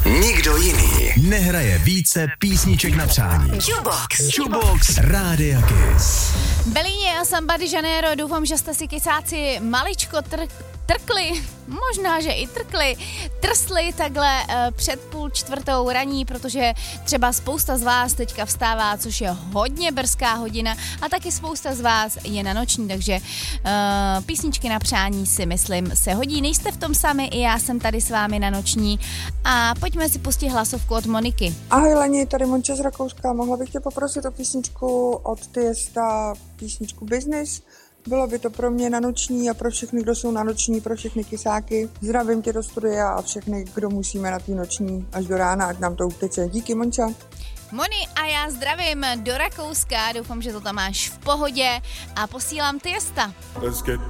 Nikdo jiný nehraje více písniček na přání. Jukebox Rádia Kiss. Belíně a Samba de Janeiro, doufám, že jste si kysáci maličko trkli, možná, že i trsli takhle před 3:30 raní, protože třeba spousta z vás teďka vstává, což je hodně brzká hodina a taky spousta z vás je na noční, takže písničky na přání si myslím se hodí. Nejste v tom sami, i já jsem tady s vámi na noční a pojďme si pustit hlasovku od Moniky. Ahoj Leni, tady Monča z Rakouska, mohla bych tě poprosit o písničku od Tiesta, písničku Business. Bylo by to pro mě na noční a pro všechny, kdo jsou na noční, pro všechny kysáky. Zdravím tě do studia a všechny, kdo musíme na té noční až do rána, ať nám to uteče. Díky, Monča. Moni, a já zdravím do Rakouska, doufám, že to tam máš v pohodě a posílám Tiesta.